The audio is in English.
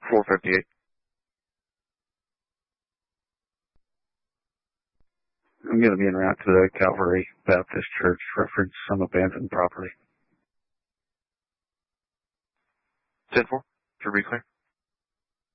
458. I'm going to be en route to the Calvary Baptist Church, reference some abandoned property. 10-4, to be clear.